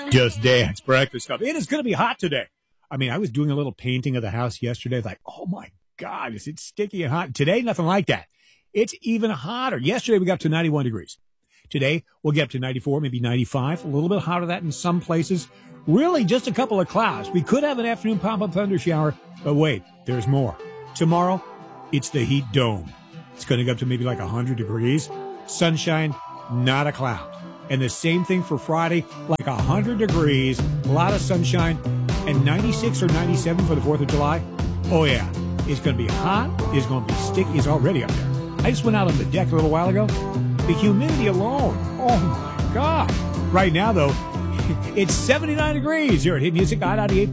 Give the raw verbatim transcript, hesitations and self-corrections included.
Just Dance Breakfast Club. It is going to be hot today. I mean, I was doing a little painting of the house yesterday. Like, oh my God, is it sticky and hot? Today, nothing like that. It's even hotter. Yesterday, we got up to ninety-one degrees. Today, we'll get up to ninety-four, maybe ninety-five. A little bit hotter than that in some places. Really, just a couple of clouds. We could have an afternoon pop-up thunder shower, but wait, there's more. Tomorrow, it's the heat dome. It's going to go up to maybe like one hundred degrees. Sunshine, not a cloud. And the same thing for Friday, like one hundred degrees, a lot of sunshine, and ninety-six or ninety-seven for the fourth of July. Oh, yeah. It's going to be hot. It's going to be sticky. It's already up there. I just went out on the deck a little while ago. The humidity alone. Oh, my God. Right now, though, it's seventy-nine degrees here at Hit Music I ninety-eight.